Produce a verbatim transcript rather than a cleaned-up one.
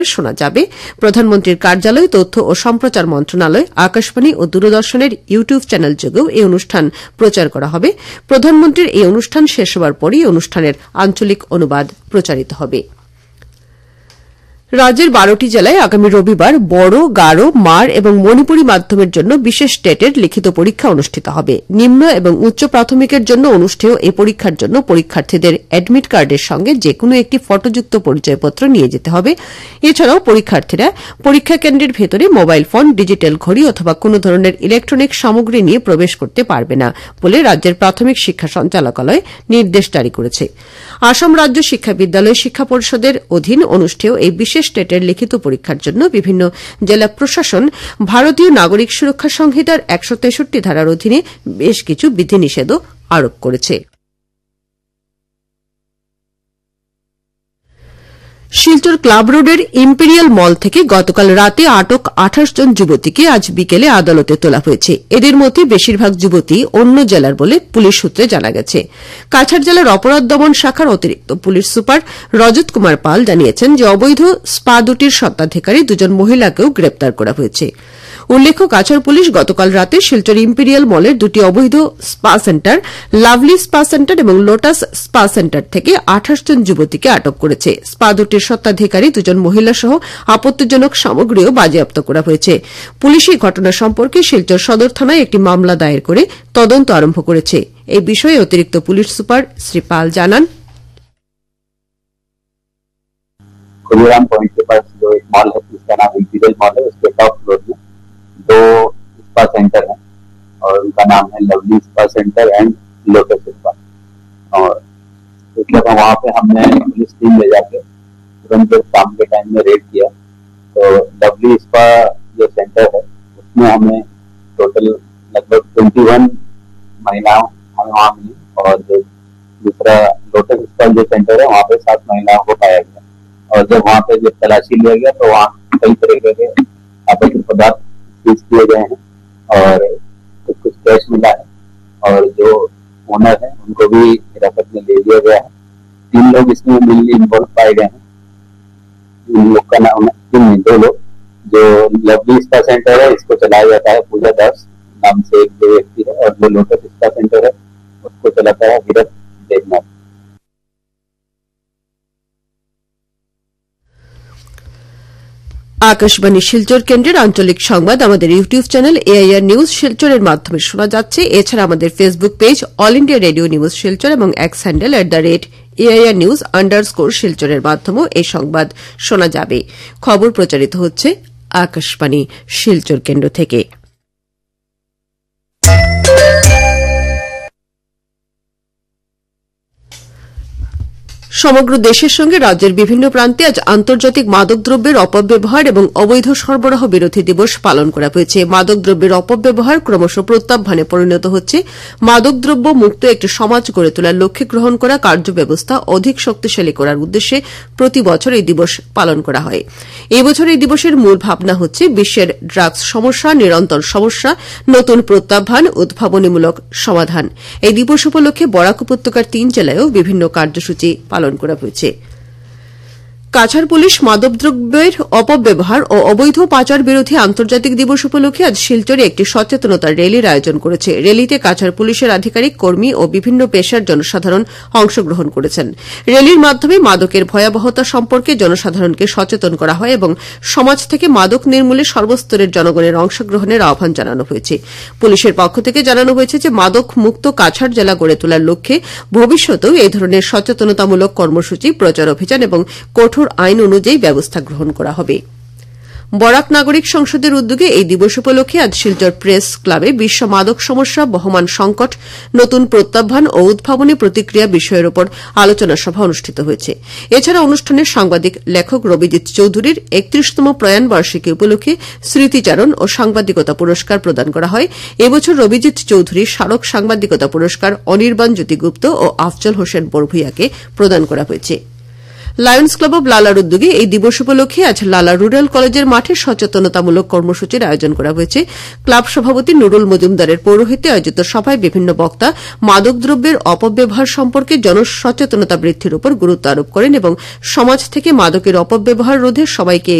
শোনা যাবে। প্রধানমন্ত্রীর কার্যালয়, তথ্য ও সম্প্রচার মন্ত্রণালয়, আকাশবাণী ও দূরদর্শনের ইউটিউব চ্যানেল যোগেও এই অনুষ্ঠান প্রচার করা হবে। প্রধানমন্ত্রীর এই অনুষ্ঠান শেষ হওয়ার পরই অনুষ্ঠানের আঞ্চলিক অনুবাদ প্রচারিত হবে। রাজ্যের বারোটি জেলায় আগামী রবিবার বড়ো, গারো, মার এবং মণিপুরী মাধ্যমের জন্য বিশেষ টেটের লিখিত পরীক্ষা অনুষ্ঠিত হবে। নিম্ন এবং উচ্চ প্রাথমিকের জন্য অনুষ্ঠেয় এই পরীক্ষার জন্য পরীক্ষার্থীদের অ্যাডমিট কার্ডের সঙ্গে যেকোনো একটি ফটোযুক্ত পরিচয়পত্র নিয়ে যেতে হবে। এছাড়াও পরীক্ষার্থীরা পরীক্ষা কেন্দ্রের ভেতরে মোবাইল ফোন, ডিজিটাল ঘড়ি অথবা কোনো ধরনের ইলেকট্রনিক সামগ্রী নিয়ে প্রবেশ করতে পারবে না বলে রাজ্যের প্রাথমিক শিক্ষা সঞ্চালকালয় নির্দেশ জারি করেছে। আসাম রাজ্য শিক্ষা বিদ্যালয় শিক্ষা পরিষদের অধীন অনুষ্ঠেয় এই বিশেষ টেটের লিখিত পরীক্ষার জন্য বিভিন্ন জেলা প্রশাসন ভারতীয় নাগরিক সুরক্ষা সংহিতার একশো তেষট্টি ধারার অধীনে বেশ কিছু বিধিনিষেধও আরোপ করেছে। শিলচর ক্লাব রোডের ইম্পেরিয়াল মল থেকে গতকাল রাতে আটক আঠাশ জন যুবতীকে আজ বিকেলে আদালতে তোলা হয়েছে। এদের মধ্যে বেশিরভাগ যুবতী অন্য জেলার বলে পুলিশ সূত্রে জানা গেছে। কাছাড় জেলার অপরাধ দমন শাখার অতিরিক্ত পুলিশ সুপার রজত কুমার পাল জানিয়েছেন যে অবৈধ স্পা দুটির স্বত্বাধিকারী দুজন মহিলাকেও গ্রেপ্তার করা হয়েছে। উল্লেখ্য, কাছাড় পুলিশ গতকাল রাতে শিলচর ইম্পেরিয়াল মলের দুটি অবৈধ spa centre, lovely spa centre এবং লোটাস স্পা সেন্টার থেকে আঠাশ জন যুবতীকে আটক করেছে। স্পা দুটির স্বত্বাধিকারী দুজন মহিলা সহ আপত্তিজনক সামগ্রীও বাজেয়াপ্ত করা হয়েছে। পুলিশ এই ঘটনা সম্পর্কে শিলচর সদর থানায় একটি মামলা দায়ের করে তদন্ত আরম্ভ করেছে। এই বিষয়ে অতিরিক্ত পুলিশ সুপার শ্রী পাল জানান, खुलीराम पॉइंट के पास जो एक मॉल है जिसका नाम इंपीरियल मॉल है, उसके टॉप फ्लोर में दो स्पा सेंटर है और उनका नाम है lovely spa centre and lotus spa. और मतलब वहाँ पे हमने पुलिस टीम ले जाके तुरंत शाम के टाइम में रेड किया। तो लवली स्पा जो सेंटर है उसमें हमें टोटल लगभग ट्वेंटी वन महिलाओं हमें वहाँ मिली और जो दूसरा लोटस स्पा जो सेंटर है वहाँ पे सात महिलाओं को पाया गया। और जब वहाँ पे जब तलाशी लिया गया तो वहाँ कई तरीके के आपत्तिजनक पदार्थ सीज किए गए हैं और कुछ कुछ कैश मिला है और जो ओनर है उनको भी हिरासत में ले लिया गया है। तीन लोग इसमें मेनली इन्वॉल्व पाए गए हैं। इन लोग का नाम तीन दो लोग जो लवली स्पा सेंटर है इसको चलाया जाता है पूजा दास नाम से एक दो व्यक्ति है और जो लोटस स्पा सेंटर है उसको चलाता है विरत देवनाथ। আকাশবাণী শিলচর কেন্দ্রের আঞ্চলিক সংবাদ আমাদের ইউটিউব চ্যানেল এআইআর নিউজ শিলচরের মাধ্যমে শোনা যাচ্ছে। এছাড়া আমাদের Facebook page all India radio news Silchar এবং x handle at the rate AIR news underscore শিলচরের মাধ্যমেও এই সংবাদ শোনা যাবে। খবর প্রচারিত হচ্ছে আকাশবাণী শিলচর কেন্দ্র থেকে। সমগ্র দেশের সঙ্গে রাজ্যের বিভিন্ন প্রান্তে আজ আন্তর্জাতিক মাদকদ্রব্যের অপব্যবহার এবং অবৈধ সরবরাহ বিরোধী দিবস পালন করা হয়েছে। মাদকদ্রব্যের অপব্যবহার ক্রমশ প্রত্যাহ্বানে পরিণত হচ্ছে। মাদকদ্রব্য মুক্ত একটি সমাজ গড়ে তোলার লক্ষ্যে গ্রহণ করা কার্যব্যবস্থা অধিক শক্তিশালী করার উদ্দেশ্যে প্রতি বছর এই দিবস পালন করা হয়। এই বছর এই দিবসের মূল ভাবনা হচ্ছে বিশ্বের ড্রাগস সমস্যা, নিরন্তর সমস্যা, নতুন প্রত্যাহ্বান, উদ্ভাবনীমূলক সমাধান। এই দিবস উপলক্ষে বরাক উপত্যকার তিন জেলায়ও বিভিন্ন কার্যসূচি পালন করা হয়েছে। কাছাড় পুলিশ মাদকদ্রব্যের অপব্যবহার ও অবৈধ পাচার বিরোধী আন্তর্জাতিক দিবস উপলক্ষে আজ শিলচরে একটি সচেতনতা র্যালির আয়োজন করেছে। র্যালিতে কাছাড় পুলিশের আধিকারিক, কর্মী ও বিভিন্ন পেশার জনসাধারণ অংশগ্রহণ করেছেন। র্যালির মাধ্যমে মাদকের ভয়াবহতা সম্পর্কে জনসাধারণকে সচেতন করা হয় এবং সমাজ থেকে মাদক নির্মূলে সর্বস্তরের জনগণের অংশগ্রহণের আহ্বান জানানো হয়েছে। পুলিশের পক্ষ থেকে জানানো হয়েছে যে মাদক মুক্ত কাছাড় জেলা গড়ে তোলার লক্ষ্যে ভবিষ্যতেও এই ধরনের সচেতনতামূলক কর্মসূচি, প্রচার অভিযান এবং কঠোর আইন অনুযায়ী ব্যবস্থা গ্রহণ করা হবে। বরাক নাগরিক সংসদের উদ্যোগে এই দিবস উপলক্ষে আজ শিলচর প্রেস ক্লাবে বিশ্ব মাদক সমস্যা, বহমান সংকট, নতুন প্রত্যাহ্বান ও উদ্ভাবনী প্রতিক্রিয়া বিষয়ের উপর আলোচনা সভা অনুষ্ঠিত হয়েছে। এছাড়া অনুষ্ঠানে সাংবাদিক লেখক রবিজিৎ চৌধুরীর একত্রিশতম প্রয়াণ বার্ষিকী উপলক্ষে স্মৃতিচারণ ও সাংবাদিকতা পুরস্কার প্রদান করা হয়। এবছর রবিজিৎ চৌধুরীর স্মারক সাংবাদিকতা পুরস্কার অনির্বাণ জ্যোতি গুপ্ত ও আফজল হোসেন বড়ভূইয়াকে প্রদান করা হয়েছে। লায়ন্স ক্লাব অব লালার উদ্যোগে এই দিবস উপলক্ষে আজ লালা রুরাল কলেজের মাঠে সচেতনতামূলক কর্মসূচির আয়োজন করা হয়েছে। ক্লাব সভাপতি নুরুল মজুমদারের পৌরোহিত্যে আয়োজিত সভায় বিভিন্ন বক্তা মাদকদ্রব্যের অপব্যবহার সম্পর্কে জনসচেতনতা বৃদ্ধির উপর গুরুত্ব আরোপ করেন এবং সমাজ থেকে মাদকের অপব্যবহার রোধে সবাইকে